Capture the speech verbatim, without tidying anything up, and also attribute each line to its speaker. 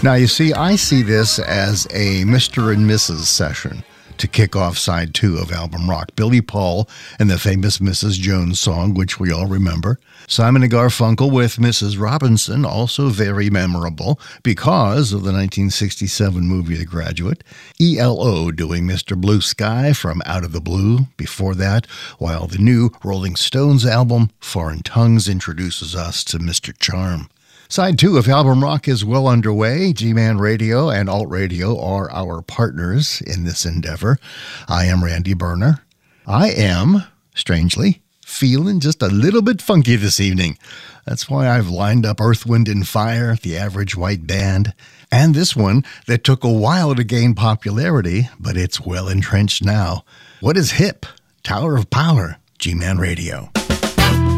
Speaker 1: Now, you see, I see this as a Mister and Missus session to kick off side two of Album Rock. Billy Paul and the famous Missus Jones song, which we all remember. Simon and Garfunkel with Missus Robinson, also very memorable because of the nineteen sixty-seven movie The Graduate. E L O doing Mister Blue Sky from Out of the Blue before that, while the new Rolling Stones album, Foreign Tongues, introduces us to Mister Charm. Side two of Album Rock is well underway. G-Man Radio and Alt Radio are our partners in this endeavor. I am Randy Berner. I am, strangely, feeling just a little bit funky this evening. That's why I've lined up Earth, Wind and Fire, the Average White Band, and this one that took a while to gain popularity, but it's well entrenched now. What is hip? Tower of Power, G-Man Radio.